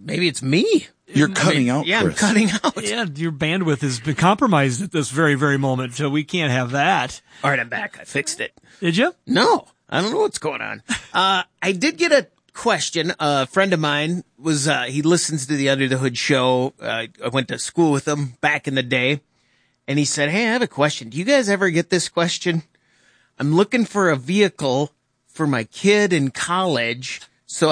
maybe it's me. You're cutting out, Yeah, Chris. I'm cutting out. Yeah, your bandwidth has been compromised at this very, very moment, so we can't have that. All right, I'm back. I fixed it. Did you? No, I don't know what's going on. I did get a question. A friend of mine he listens to the Under the Hood show. I went to school with him back in the day. And he said, hey, I have a question. Do you guys ever get this question? I'm looking for a vehicle for my kid in college. So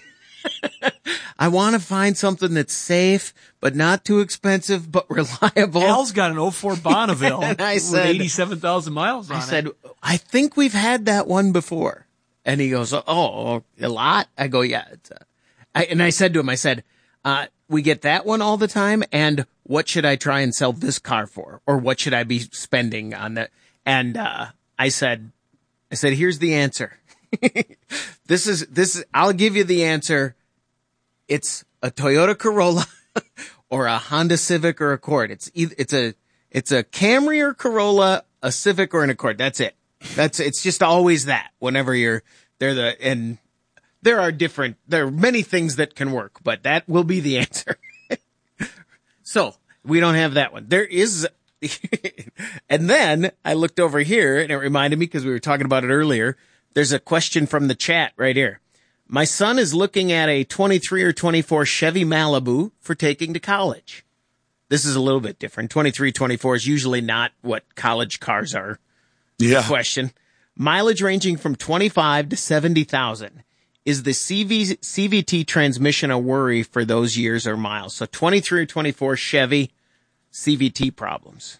I want to find something that's safe, but not too expensive, but reliable. Al's got an 04 Bonneville And I with said- 87,000 miles on I it. said, I think we've had that one before. And he goes, oh, a lot? I go, yeah. And I said to him, we get that one all the time. And what should I try and sell this car for? Or what should I be spending on that? And, I said, here's the answer. This is, I'll give you the answer. It's a Toyota Corolla or a Honda Civic or Accord. It's a Camry or Corolla, a Civic or an Accord. That's it. It's just always that whenever and there are many things that can work, but that will be the answer. So we don't have that one. There is, and then I looked over here and it reminded me because we were talking about it earlier. There's a question from the chat right here. My son is looking at a 23 or 24 Chevy Malibu for taking to college. This is a little bit different. 23, 24 is usually not what college cars are. Yeah. Question. Mileage ranging from 25 to 70,000. Is the CVT transmission a worry for those years or miles? So 23 or 24 Chevy CVT problems.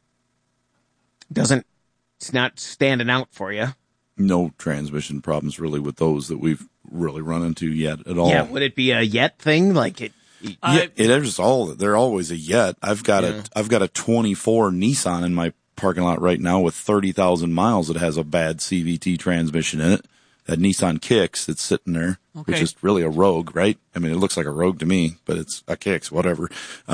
It's not standing out for you. No transmission problems really with those that we've really run into yet at all. Yeah, would it be a yet thing? Like it? Yeah, they're always a yet. I've got a 24 Nissan in my parking lot right now with 30,000 miles that has a bad CVT transmission in it. That Nissan Kicks that's sitting there, which is really a Rogue, right? I mean, it looks like a Rogue to me, but it's a Kicks, whatever.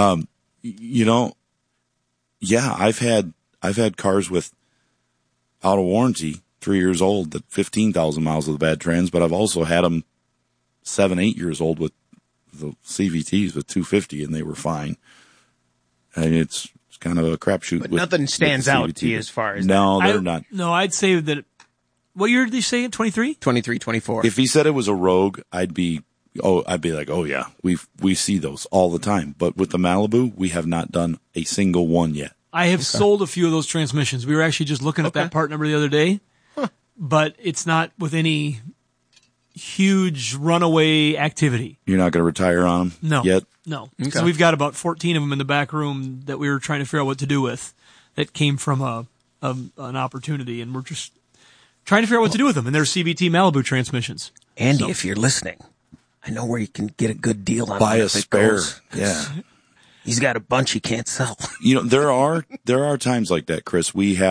Yeah, I've had cars with out of warranty, 3 years old, that 15,000 miles with a bad trans, but I've also had them 7, 8 years old with the CVTs with 250 and they were fine. And it's kind of a crapshoot. But nothing stands out to you as far as no, they're not. No, I'd say that. What year did you say? 23? 23, 24. If he said it was a Rogue, I'd be like, oh yeah, we see those all the time. But with the Malibu, we have not done a single one yet. I have sold a few of those transmissions. We were actually just looking at that part number the other day, but it's not with any huge runaway activity. You're not going to retire on them No. yet? No. Okay. So we've got about 14 of them in the back room that we were trying to figure out what to do with that came from an opportunity, and we're just trying to figure out what to do with them. And they're CVT Malibu transmissions. Andy, if you're listening, I know where you can get a good deal on Buy one a if it spare. goes. Yeah. He's got a bunch he can't sell. There are times like that, Chris.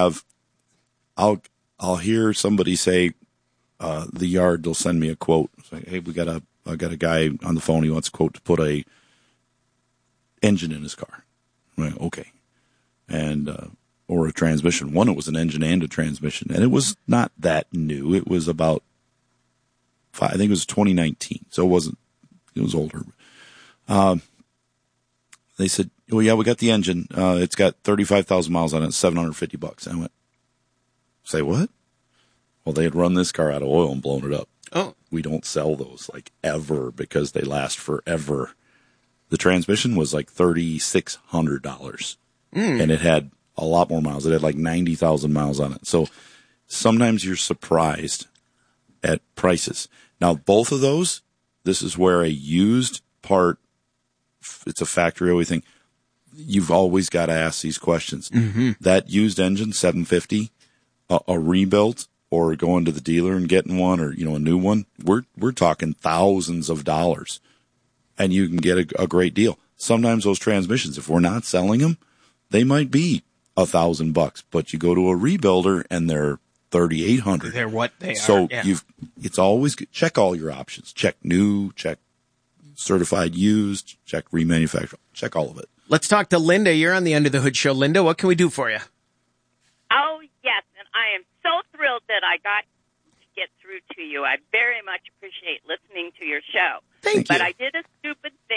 I'll hear somebody say, the yard, they'll send me a quote. Say, hey, I got a guy on the phone. He wants a quote to put a engine in his car. I'm like, okay. And, or a transmission. One, it was an engine and a transmission, and it was not that new. It was about I think it was 2019. So it was older. They said, well, yeah, we got the engine. It's got 35,000 miles on it, $750. I went, say what? Well, they had run this car out of oil and blown it up. Oh. We don't sell those like ever because they last forever. The transmission was like $3,600 and it had a lot more miles. It had like 90,000 miles on it. So sometimes you're surprised at prices. Now, both of those, this is where a used part, it's a factory, everything. You've always got to ask these questions. Mm-hmm. That used engine, $750, a rebuilt, or going to the dealer and getting one, or a new one. We're talking thousands of dollars, and you can get a great deal. Sometimes those transmissions, if we're not selling them, they might be $1,000, but you go to a rebuilder and they're $3,800. They're what they are. So yeah. it's always check all your options. Check new, check certified used, check remanufactured, check all of it. Let's talk to Linda. You're on the Under the Hood show. Linda, what can we do for you? Oh, yes, and I am so thrilled that I got to get through to you. I very much appreciate listening to your show. Thank you. But I did a stupid thing.